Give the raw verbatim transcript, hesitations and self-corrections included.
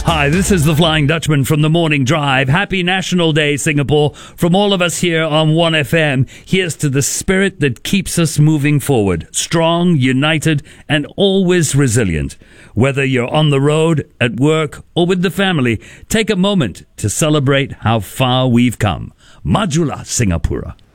Hi, this is the Flying Dutchman from the Morning Drive. Happy National Day, Singapore. From all of us here on one F M, here's to the spirit that keeps us moving forward. Strong, united, and always resilient. Whether you're on the road, at work, or with the family, take a moment to celebrate how far we've come. Majulah Singapura.